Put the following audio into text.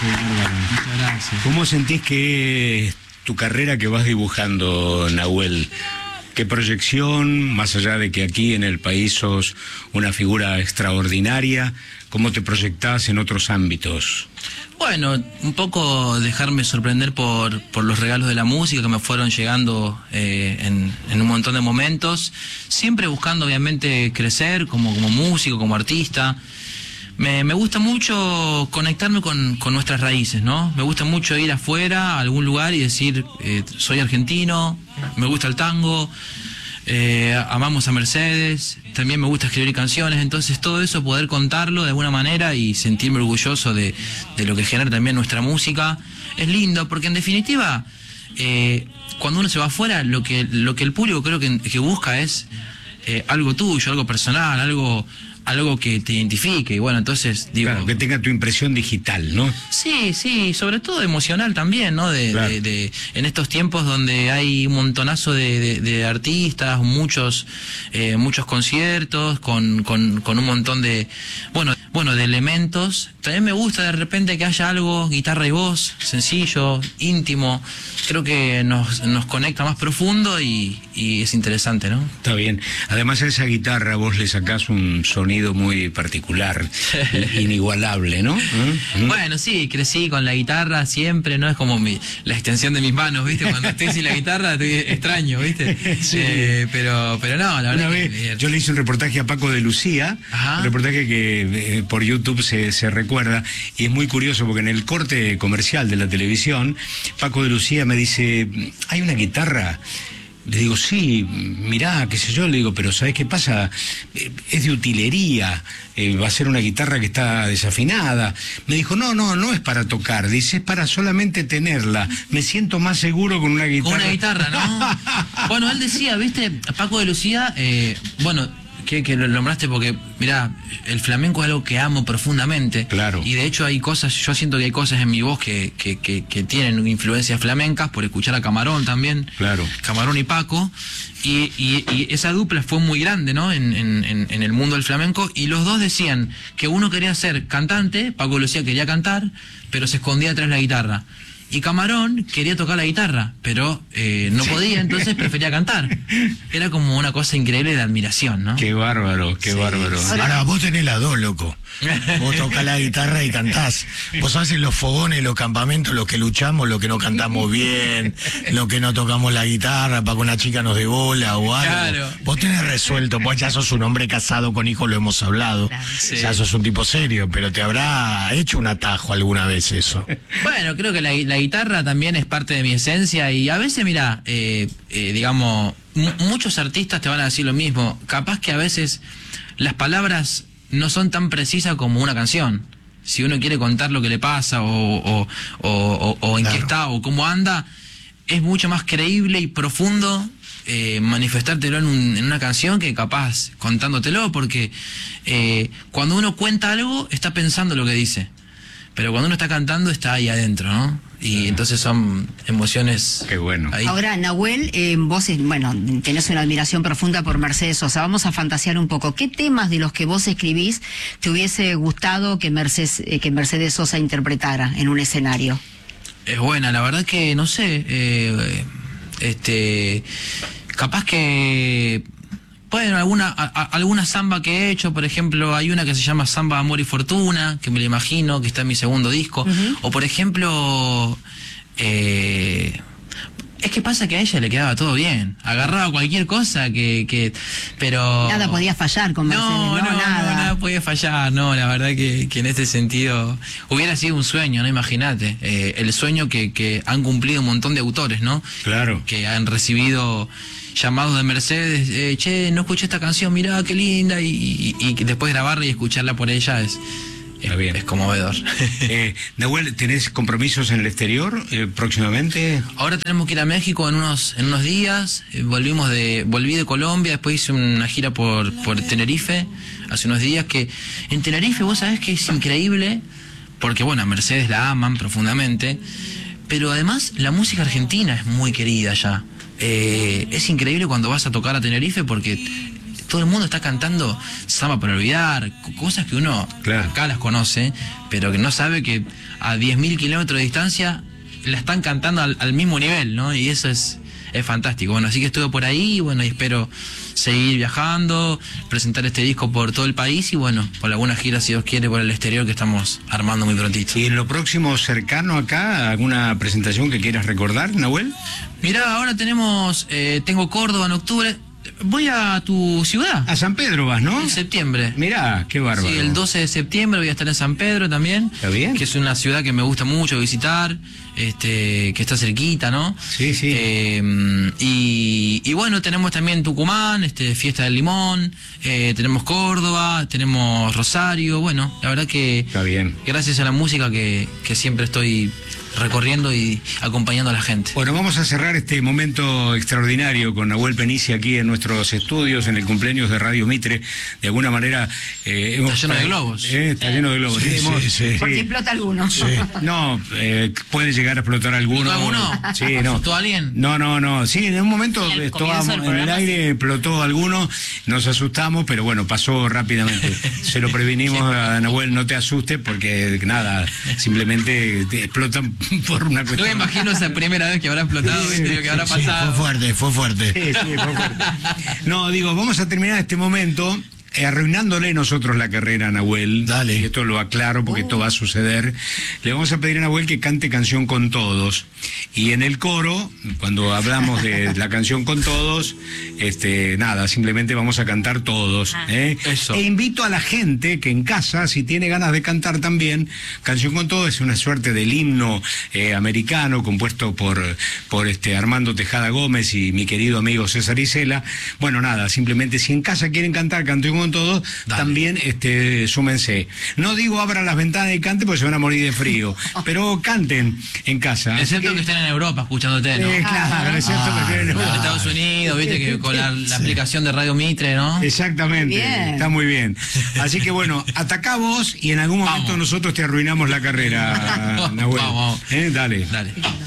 Qué bárbaro. Muchas gracias. ¿Cómo sentís que tu carrera que vas dibujando, Nahuel? ¿Qué proyección, más allá de que aquí en el país sos una figura extraordinaria, cómo te proyectás en otros ámbitos? Bueno, un poco dejarme sorprender por los regalos de la música que me fueron llegando en un montón de momentos, siempre buscando obviamente crecer como músico, como artista. Me gusta mucho conectarme con nuestras raíces, ¿no? Me gusta mucho ir afuera a algún lugar y decir, soy argentino, me gusta el tango, amamos a Mercedes, también me gusta escribir canciones, entonces todo eso poder contarlo de alguna manera y sentirme orgulloso de lo que genera también nuestra música, es lindo, porque en definitiva, cuando uno se va afuera, lo que el público creo que busca es algo tuyo, algo personal, algo que te identifique, y bueno, entonces digo... Claro, que tenga tu impresión digital, ¿no? Sí, sobre todo emocional también, ¿no? Claro. En estos tiempos donde hay un montonazo de artistas, muchos conciertos, con un montón de elementos. También me gusta de repente que haya algo, guitarra y voz, sencillo, íntimo. Creo que nos conecta más profundo y es interesante, ¿no? Está bien. Además a esa guitarra vos le sacás un sonido muy particular, inigualable, ¿no? Bueno, sí, crecí con la guitarra siempre, ¿no? Es como la extensión de mis manos, ¿viste? Cuando estoy sin la guitarra estoy extraño, ¿viste? Sí. Pero no, la verdad. Una vez yo le hice un reportaje a Paco de Lucía, ajá, un reportaje que por YouTube se recuerda, y es muy curioso porque en el corte comercial de la televisión, Paco de Lucía me dice, ¿hay una guitarra? Le digo, sí, mirá, qué sé yo, le digo, pero ¿sabés qué pasa? Es de utilería, va a ser una guitarra que está desafinada. Me dijo, no es para tocar, dice, es para solamente tenerla. Me siento más seguro con una guitarra. Con una guitarra, ¿no? Bueno, él decía, ¿viste? Paco de Lucía, que lo nombraste porque, mirá, el flamenco es algo que amo profundamente. Claro. Y de hecho hay cosas, yo siento que hay cosas en mi voz que tienen influencias flamencas, por escuchar a Camarón también. Claro. Camarón y Paco. Y esa dupla fue muy grande, ¿no? En el mundo del flamenco. Y los dos decían que uno quería ser cantante, Paco Lucía quería cantar, pero se escondía detrás de la guitarra. Y Camarón quería tocar la guitarra, pero no podía, entonces prefería cantar. Era como una cosa increíble de admiración, ¿no? Qué bárbaro, qué bárbaro. Ahora, vos tenés las dos, loco. Vos tocás la guitarra y cantás. Vos haces los fogones, los campamentos, los que luchamos, los que no cantamos bien, los que no tocamos la guitarra para que una chica nos dé bola o algo. Claro. Vos tenés resuelto, vos ya sos un hombre casado con hijos, lo hemos hablado. Claro. Sí. Ya sos un tipo serio, pero te habrá hecho un atajo alguna vez eso. Bueno, creo que la guitarra también es parte de mi esencia y a veces, mira, digamos, muchos artistas te van a decir lo mismo. Capaz que a veces las palabras no son tan precisas como una canción. Si uno quiere contar lo que le pasa o en qué está o cómo anda, es mucho más creíble y profundo manifestártelo en una canción que capaz contándotelo, porque cuando uno cuenta algo está pensando lo que dice, pero cuando uno está cantando está ahí adentro, ¿no? Y entonces son emociones. Qué bueno. Ahí. Ahora, Nahuel, vos, tenés una admiración profunda por Mercedes Sosa. Vamos a fantasear un poco. ¿Qué temas de los que vos escribís te hubiese gustado que Mercedes Sosa interpretara en un escenario? Es buena, la verdad que no sé. Capaz que... Bueno, alguna samba que he hecho, por ejemplo, hay una que se llama Samba, Amor y Fortuna, que me la imagino, que está en mi segundo disco. O por ejemplo, es que pasa que a ella le quedaba todo bien. Agarraba cualquier cosa pero... Nada podía fallar con Mercedes, nada podía fallar, no, la verdad que en este sentido hubiera sido un sueño, ¿no? Imagínate, el sueño que han cumplido un montón de autores, ¿no? Claro. Que han recibido llamados de Mercedes, che, no escuché esta canción, mirá qué linda, y después grabarla y escucharla por ella es conmovedor. Nahuel, ¿tenés compromisos en el exterior próximamente? Ahora tenemos que ir a México en unos días. Volví de Colombia, después hice una gira por Tenerife hace unos días, que en Tenerife vos sabés que es increíble, porque bueno, a Mercedes la aman profundamente, pero además la música argentina es muy querida allá. Es increíble cuando vas a tocar a Tenerife porque todo el mundo está cantando Samba para olvidar, cosas que uno Claro. acá las conoce, pero que no sabe que a 10.000 kilómetros de distancia la están cantando al mismo nivel, ¿no? Y eso es fantástico. Bueno, así que estuve por ahí, bueno, y espero seguir viajando, presentar este disco por todo el país y bueno, por alguna gira, si Dios quiere, por el exterior que estamos armando muy prontito. ¿Y en lo próximo cercano acá, alguna presentación que quieras recordar, Nahuel? Mirá, ahora tengo Córdoba en octubre. Voy a tu ciudad. A San Pedro vas, ¿no? En septiembre. Mirá, qué bárbaro. Sí, el 12 de septiembre voy a estar en San Pedro también. ¿Está bien? Que es una ciudad que me gusta mucho visitar, que está cerquita, ¿no? Sí, sí. Y bueno, tenemos también Tucumán, Fiesta del Limón, tenemos Córdoba, tenemos Rosario, bueno, la verdad que Está bien. gracias a la música que siempre estoy recorriendo y acompañando a la gente. Bueno, vamos a cerrar este momento extraordinario con Nahuel Penici aquí en nuestros estudios, en el cumpleaños de Radio Mitre. De alguna manera... Está lleno de globos. Está lleno de globos. Sí, Hemos- sí, sí. Porque explota alguno. No, puede llegar a explotar alguno. ¿Alguno? Sí, no. ¿Explotó alguien? No. Sí, en un momento En el estábamos comienzo del en el programa, aire, explotó alguno, nos asustamos, pero bueno, pasó rápidamente. Se lo previnimos a Nahuel, no te asustes, porque nada, simplemente te explotan por una No cuestión. me imagino esa primera vez que habrá explotado, ¿viste? Lo que habrá Sí, pasado. fue fuerte. Sí, fue fuerte. No, digo, vamos a terminar este momento arruinándole nosotros la carrera a Nahuel. Dale. Y esto lo aclaro porque esto va a suceder. Le vamos a pedir a Nahuel que cante Canción con Todos. Y en el coro, cuando hablamos de la canción con todos, nada, simplemente vamos a cantar todos. Eso. E invito a la gente que en casa, si tiene ganas de cantar también, Canción con Todos es una suerte del himno americano compuesto por Armando Tejada Gómez y mi querido amigo César Isela. Bueno, nada, simplemente si en casa quieren cantar Canción con Todos, Dale. también súmense. No digo abran las ventanas y canten porque se van a morir de frío, pero canten en casa. Así Excepto que estén en Europa escuchándote, ¿no? claro, excepto que estén en En Europa. Estados Unidos, viste, que con la aplicación de Radio Mitre, ¿no? Exactamente, Bien. está muy bien. Así que bueno, atacá vos y en algún momento Vamos. nosotros te arruinamos la carrera, Nahuel. Vamos. Dale. Dale.